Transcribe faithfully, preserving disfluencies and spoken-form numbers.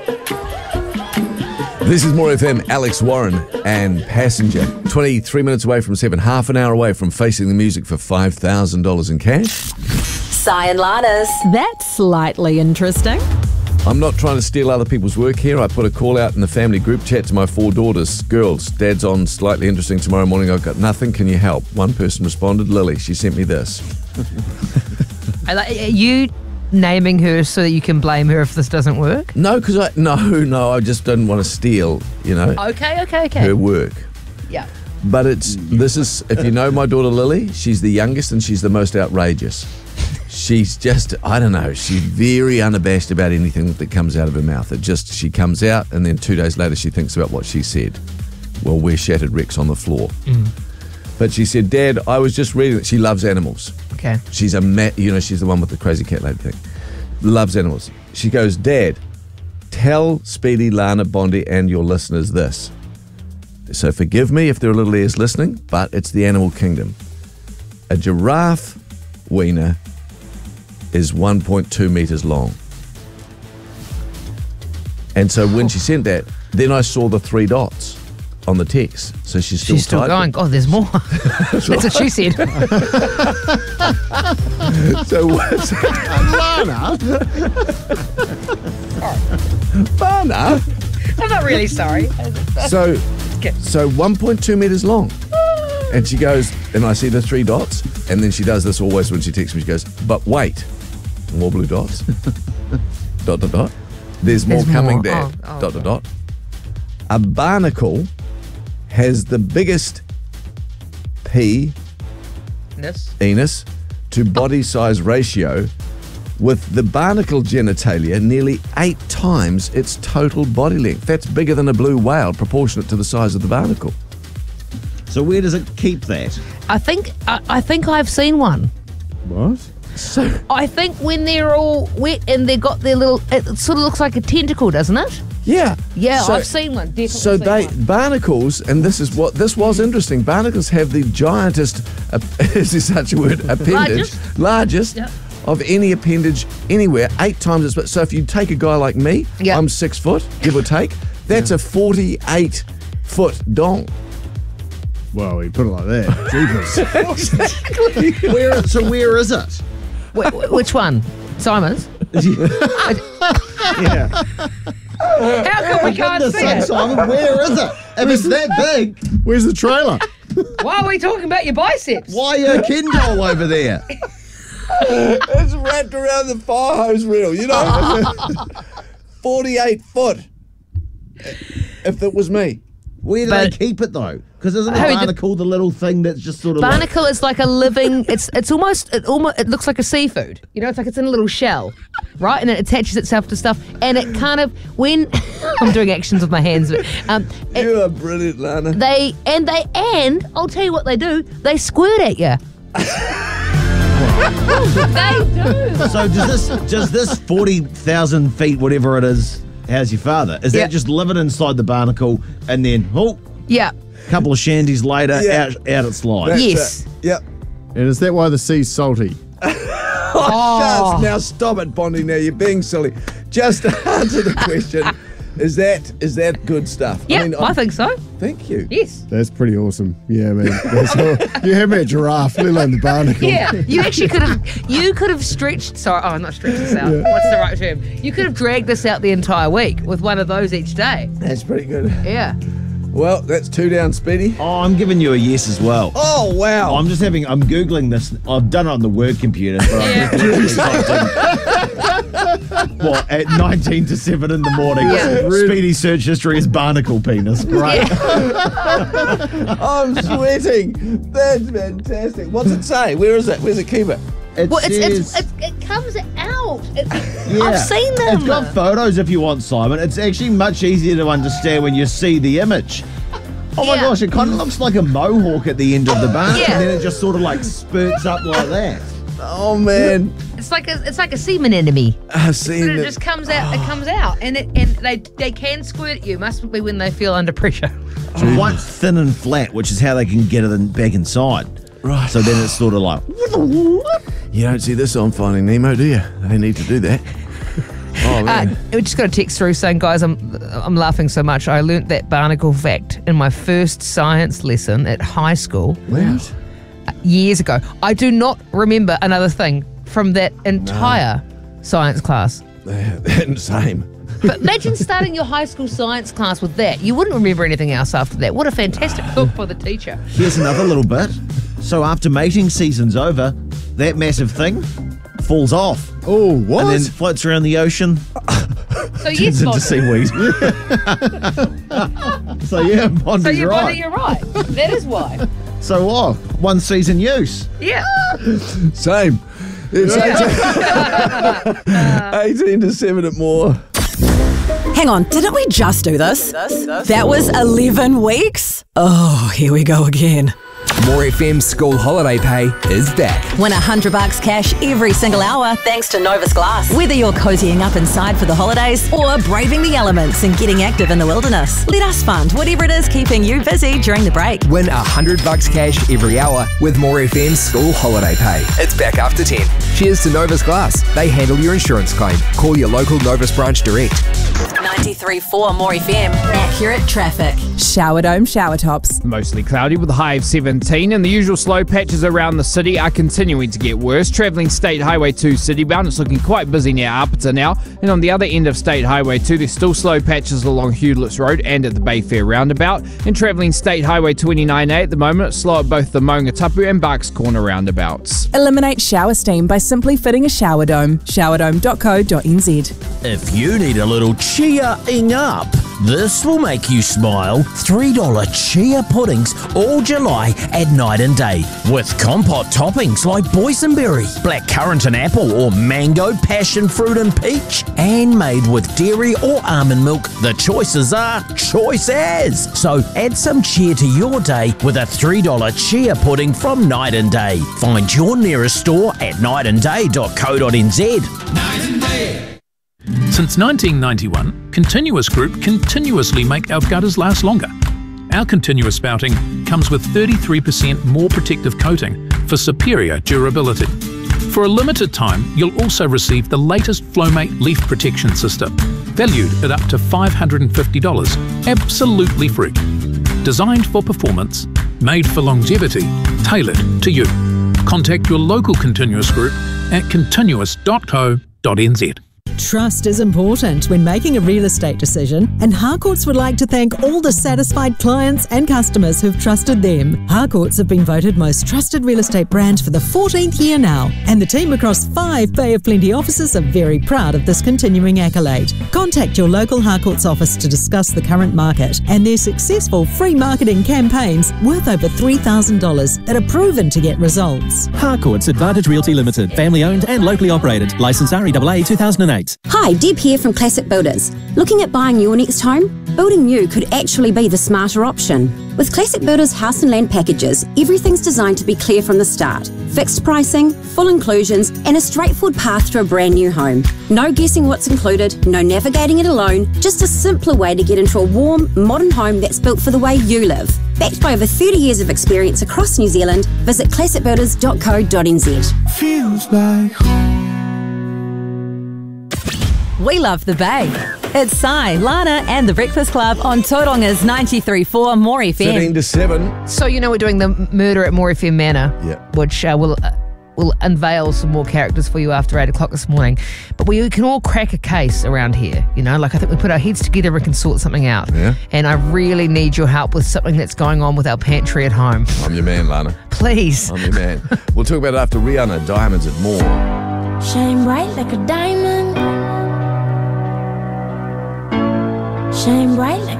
This is More F M, Alex Warren and Passenger. twenty-three minutes away from seven, half an hour away from facing the music for five thousand dollars in cash. Si and Lana's. That's slightly interesting. I'm not trying to steal other people's work here. I put a call out in the family group chat to my four daughters. Girls, Dad's on Slightly Interesting tomorrow morning. I've got nothing. Can you help? One person responded, Lily. She sent me this. I like you naming her so that you can blame her if this doesn't work. No, because I no, no, I just didn't want to steal, you know, Okay, okay, okay. her work. Yeah. But it's this is if you know my daughter Lily, she's the youngest and she's the most outrageous. She's just I don't know. She's very unabashed about anything that comes out of her mouth. It just she comes out and then two days later she thinks about what she said. Well, we're shattered wrecks on the floor. Mm. But she said, Dad, I was just reading that she loves animals. Okay. She's a ma- you know she's the one with the crazy cat lady thing. Loves animals. She goes, Dad, tell Speedy, Lana, Bondi, and your listeners this. So forgive me if there are little ears listening, but it's the animal kingdom. A giraffe wiener is one point two meters long. And so when she sent that, then I saw the three dots on the text. So she's still She's still typing. going, oh, there's more. That's what she said. So what's Lana? Lana? I'm not really sorry. So, so one point two meters long. And she goes, and I see the three dots, and then she does this always when she texts me. She goes, but wait, more blue dots. dot, dot, dot. There's more There's coming, more. Dad. Oh, oh, dot, dot, dot. A barnacle has the biggest P, This. Enos, to body size ratio, with the barnacle genitalia nearly eight times its total body length. That's bigger than a blue whale, proportionate to the size of the barnacle. So where does it keep that? I think I, I think I've seen one. What? So I think when they're all wet and they've got their little, it sort of looks like a tentacle, doesn't it? yeah, Yeah, So- I've seen one. Definitely So seen they one. barnacles, and this is what this was interesting. Barnacles have the giantest, uh, is there such a word? Appendage, Largest. largest Yep. of any appendage anywhere. Eight times as much. So if you take a guy like me, Yep. I'm six foot, give or take. That's a forty-eight foot dong. Well, you put it like that. Jeepers. Where, so where is it? Wh- wh- which one? Simon's? Yeah. How come we can't Goodness see sakes, it? Simon, where is it? If it's that big, Where's the trailer? Why are we talking about your biceps? why are Ken doll over there? It's wrapped around the fire hose reel, you know. forty-eight foot. If it was me. Where do But- they keep it though? Because isn't a Harry, the- barnacle the little thing that's just sort of like, Barnacle is like a living. It's it's almost it almost it looks like a seafood. You know, it's like it's in a little shell, right? And it attaches itself to stuff, and it kind of when I'm doing actions with my hands, but um, it, You are brilliant, Lana. they and they and I'll tell you what they do. They squirt at you. They do. So does this does this forty thousand feet, whatever it is, how's your father? Is Yeah. that just living inside the barnacle and then oh, Yeah. a couple of shandies later, Yeah. out out it slides? Yes. Yep. And is that why the sea's salty? Oh. Just, now stop it, Bondi. Now you're being silly. Just answer the question. Is that is that good stuff? Yeah, I, mean, I'm- think so. Thank you. Yes. That's pretty awesome. Yeah, man. That's all, you had me at giraffe, let alone the barnacle. Yeah, you actually could have. You could have stretched. Sorry, oh, not stretched this out. What's the right term? You could have dragged this out the entire week with one of those each day. That's pretty good. Yeah. Well, that's two down, Speedy. Oh, I'm giving you a yes as well. Oh wow! I'm just having, I'm Googling this. I've done it on the word computer, but Yeah. I'm just literally typed in, what, at nineteen to seven in the morning. Yeah. Speedy search history is barnacle penis. Great. I'm sweating. That's fantastic. What's it say? Where is it? Where's it keep it? It Well, it's, it's, says- it's, it comes out. It, Yeah. I've seen them. It's got photos if you want, Simon. It's actually much easier to understand when you see the image. Oh my Yeah. gosh, it kind of looks like a mohawk at the end of the barn, Yeah. and then it just sort of like spurts up like that. Oh man, It's like a it's like a semen enemy. I've But seen it it. just comes out. It comes out, and it and they they can squirt at you. Must be when they feel under pressure. It's quite thin and flat, which is how they can get it in, back inside. Right. So then it's sort of like, You don't see this on Finding Nemo, do you? They need to do that. Oh, man. Uh, we just got a text through saying, guys, I'm I'm laughing so much. I learnt that barnacle fact in my first science lesson at high school Wow. years ago. I do not remember another thing from that entire science class. Same. But imagine starting your high school science class with that. You wouldn't remember anything else after that. What a fantastic hook for the teacher. Here's another little bit. So after mating season's over, that massive thing falls off Oh, what? and then floats around the ocean, So yes, turns into Bonnie. seaweed. so yeah, Bondi's So you're right. right. You're right. That is why. So what? One season use. Yeah. Same. It's eighteen to seven at more. Hang on, didn't we just do this? That was eleven weeks? Oh, here we go again. More F M school holiday pay is back. Win a hundred bucks cash every single hour thanks to Novus Glass. Whether you're cozying up inside for the holidays or braving the elements and getting active in the wilderness, let us fund whatever it is keeping you busy during the break. Win a hundred bucks cash every hour with More F M school holiday pay. It's back after ten. Cheers to Novus Glass. They handle your insurance claim. Call your local Novus branch direct. ninety-three point four More F M. Accurate traffic. Shower dome shower tops. Mostly cloudy with a high of seventeen, and the usual slow patches around the city are continuing to get worse. Travelling State Highway two citybound, it's looking quite busy near Apata now, and on the other end of State Highway two, there's still slow patches along Hewletts Road and at the Bayfair roundabout. And travelling State Highway twenty-nine A at the moment, it's slow at both the Maungatapu and Barks Corner roundabouts. Eliminate shower steam by simply fitting a shower dome. shower dome dot co dot n z. If you need a little cheering up, this will make you smile. three dollar chia puddings all July at Night and Day. With compote toppings like boysenberry, blackcurrant and apple, or mango, passion fruit and peach. And made with dairy or almond milk, the choices are choice as. So add some cheer to your day with a three dollar chia pudding from Night and Day. Find your nearest store at night and day dot co dot n z. Since nineteen ninety-one, Continuous Group continuously make our gutters last longer. Our continuous spouting comes with thirty-three percent more protective coating for superior durability. For a limited time, you'll also receive the latest Flowmate leaf protection system, valued at up to five hundred fifty dollars, absolutely free. Designed for performance, made for longevity, tailored to you. Contact your local Continuous Group at continuous dot co dot n z. Trust is important when making a real estate decision, and Harcourts would like to thank all the satisfied clients and customers who've trusted them. Harcourts have been voted most trusted real estate brand for the fourteenth year now, and the team across five Bay of Plenty offices are very proud of this continuing accolade. Contact your local Harcourts office to discuss the current market and their successful free marketing campaigns worth over three thousand dollars that are proven to get results. Harcourts Advantage Realty Limited, family owned and locally operated. Licensed R E A A two thousand eight. Hi, Deb here from Classic Builders. Looking at buying your next home? Building new could actually be the smarter option. With Classic Builders house and land packages, everything's designed to be clear from the start. Fixed pricing, full inclusions, and a straightforward path to a brand new home. No guessing what's included, no navigating it alone, just a simpler way to get into a warm, modern home that's built for the way you live. Backed by over thirty years of experience across New Zealand, visit classic builders dot co dot n z. Feels like home. We love the Bay. It's Sai, Lana and The Breakfast Club on Tauronga's ninety-three point four More F M. thirteen to seven. So you know we're doing the murder at More F M Manor, Yeah. which uh, will uh, will unveil some more characters for you after eight o'clock this morning. But we can all crack a case around here, you know. Like I think we put our heads together and can sort something out. Yeah. And I really need your help with something that's going on with our pantry at home. I'm your man, Lana. Please. I'm your man. We'll talk about it after Rihanna, Diamonds at More. Shine bright like a diamond. Shine bright like